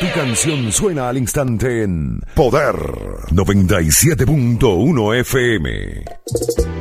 canción suena al instante en Poder 97.1 FM.